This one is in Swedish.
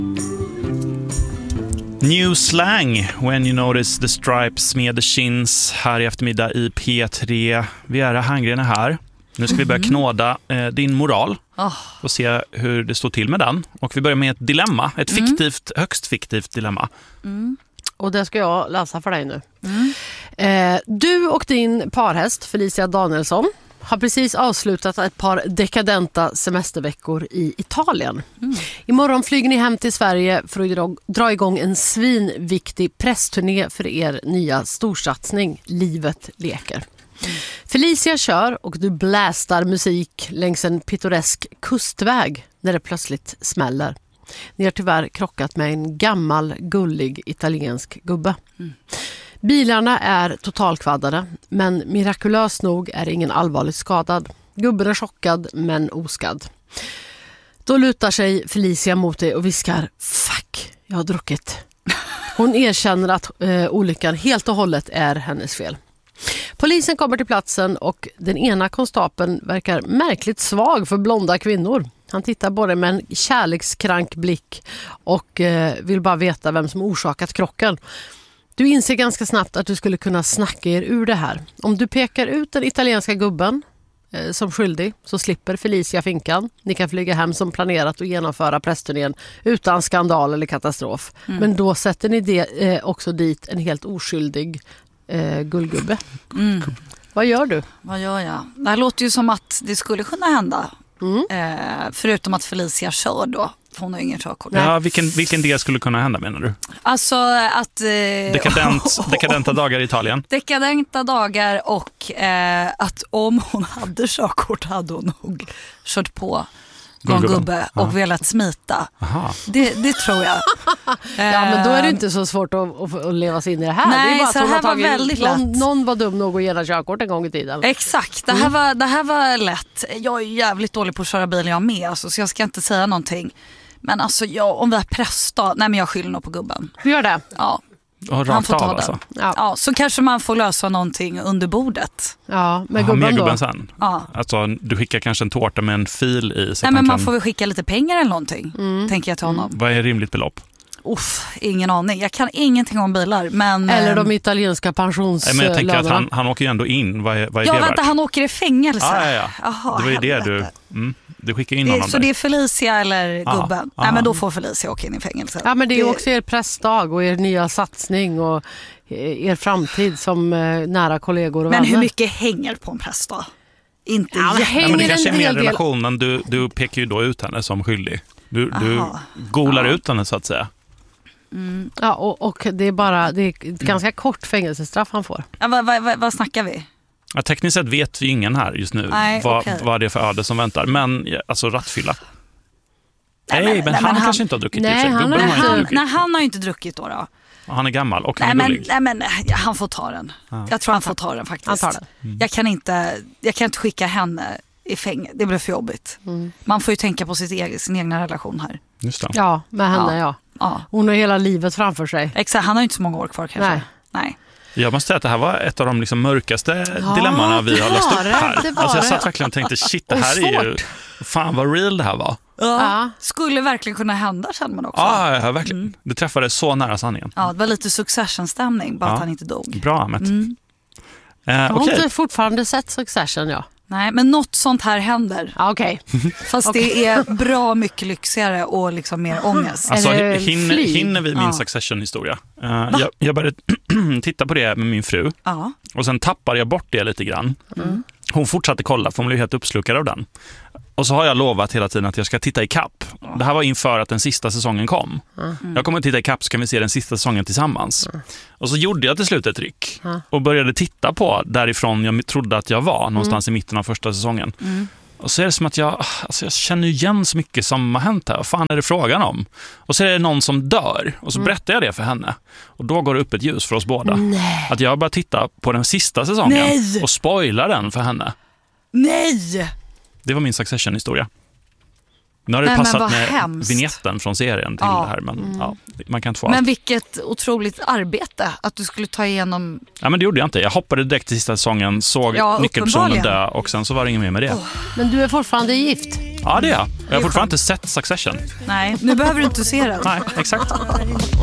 New Slang, When You Notice the Stripes med The Shins här i eftermiddag i P3. Vi är handgrena här. Nu ska vi börja knåda din moral och se hur det står till med den. Och vi börjar med ett dilemma, ett fiktivt, högst fiktivt dilemma. Och det ska jag läsa för dig nu. Du och din parhäst Felicia Danielsson har precis avslutat ett par dekadenta semesterveckor i Italien. Imorgon flyger ni hem till Sverige för att dra igång en svinviktig pressturné för er nya storsatsning Livet leker. Felicia kör och du blästar musik längs en pittoresk kustväg när det plötsligt smäller. Ni har tyvärr krockat med en gammal, gullig italiensk gubbe. Bilarna är totalkvaddade, men mirakulöst nog är ingen allvarligt skadad. Gubben är chockad men oskadd. Då lutar sig Felicia mot dig och viskar: fuck, jag har druckit. Hon erkänner att olyckan helt och hållet är hennes fel. Polisen kommer till platsen och den ena konstapeln verkar märkligt svag för blonda kvinnor. Han tittar både med en kärlekskrank blick och vill bara veta vem som orsakat krocken. Du inser ganska snabbt att du skulle kunna snacka er ur det här. Om du pekar ut den italienska gubben som skyldig så slipper Felicia finkan. Ni kan flyga hem som planerat och genomföra pressturnén utan skandal eller katastrof. Men då sätter ni också dit en helt oskyldig gullgubbe. Vad gör du? Vad gör jag? Det här låter ju som att det skulle kunna hända. Förutom att Felicia kör då. Hon har ingen körkort. Ja, vilken del skulle kunna hända, menar du? Alltså att... dekadenta dagar i Italien. Dekadenta dagar och att om hon hade körkort hade hon nog kört på någon gubbe och velat smita. Det tror jag. Ja, men då är det inte så svårt att leva sig in i det här. Nej, det är bara så det här var väldigt lätt. Någon var dum nog att ge körkort en gång i tiden. Exakt, det här var lätt. Jag är jävligt dålig på att köra bil jag med, alltså, så jag ska inte säga någonting. Men alltså, om vi har pressdag, nej men jag skyller nog på gubben. Du gör det? Ja. Han får ta den. Alltså. Ja, så kanske man får lösa någonting under bordet. Ja, med gubben då? Sen. Ja. Alltså, du skickar kanske en tårta med en fil i. Så nej, men man får väl skicka lite pengar eller någonting, tänker jag till honom. Vad är rimligt belopp? Ingen aning. Jag kan ingenting om bilar. Men, eller de italienska pensionslönerna. Men jag tänker att han åker ju ändå in. Vad är det vänta, värt? Han åker i fängelse. Ja. Aha, det var ju det du skickade in honom så där. det är Felicia eller gubben? Nej, men då får Felicia åka in i fängelse. Ja, men det är också er pressdag och er nya satsning och er framtid som nära kollegor och vänner. Men hur mycket hänger på en pressdag? Inte men det kanske är mer relationen. Du pekar ju då ut henne som skyldig. Du golar ut henne så att säga. Ja, och det är ett ganska kort fängelsestraff han får. Ja, vad snackar vi? Ja, tekniskt sett vet vi ingen här just nu vad det är för öde som väntar. Men alltså rattfylla. Nej, men han kanske inte har druckit. Nej, han har ju inte druckit då. Han är gammal och han är gullig. Han får ta den. Jag tror han får ta den faktiskt. Han tar den. Jag kan inte skicka henne i fängelse. Det blir för jobbigt. Man får ju tänka på sin egna relation här. Just det. Ja, med henne ja. Hon har hela livet framför sig. Exakt, han har ju inte så många år kvar kanske. Nej. Jag måste säga att det här var ett av de mörkaste dilemmana vi har löst upp här. Alltså jag satt verkligen och tänkte, shit, det här är ju... Fan vad real det här var. Ja. Skulle verkligen kunna hända, känner man också. Ja, verkligen. Det träffade så nära sanningen. Ja, det var lite Succession-stämning, bara att han inte dog. Bra, Ahmet. Jag har inte fortfarande sett Succession, ja. Nej, men något sånt här händer. Okej. Fast det är bra mycket lyxigare och liksom mer ångest. Alltså hinner vi min Succession-historia? Jag började titta på det med min fru. Och sen tappade jag bort det lite grann. Hon fortsatte kolla för hon blev helt uppslukad av den. Och så har jag lovat hela tiden att jag ska titta i kapp. Det här var inför att den sista säsongen kom. Jag kommer att titta i kapp så kan vi se den sista säsongen tillsammans. Och så gjorde jag till slut ett ryck. Och började titta på därifrån jag trodde att jag var. Någonstans i mitten av första säsongen. Och så är det som att jag känner igen så mycket som har hänt här. Vad fan är det frågan om? Och så är det någon som dör. Och så berättar jag det för henne. Och då går det upp ett ljus för oss båda. Att jag bara tittar på den sista säsongen. Och spoilar den för henne. Nej! Det var min Succession-historia. Nu har det passat med vignetten från serien till det här. Men man kan inte få allt. Men vilket otroligt arbete att du skulle ta igenom... Ja, men det gjorde jag inte. Jag hoppade direkt till sista säsongen, såg nyckelpersonen dö och sen så var det ingen mer med det. Men du är fortfarande gift? Ja, det är jag. Jag har fortfarande inte sett Succession. Nej, nu behöver du inte se den. Nej, exakt.